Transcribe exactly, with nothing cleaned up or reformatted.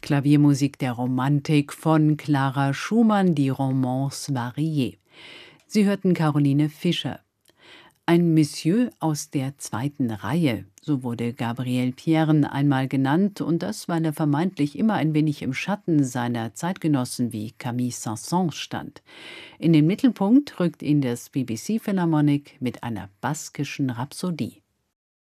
Klaviermusik der Romantik von Clara Schumann, die Romance variée. Sie hörten Caroline Fischer. Ein Monsieur aus der zweiten Reihe, so wurde Gabriel Piern einmal genannt, und das, weil er vermeintlich immer ein wenig im Schatten seiner Zeitgenossen wie Camille Saint-Saëns stand. In den Mittelpunkt rückt ihn das B B C Philharmonic mit einer baskischen Rhapsodie.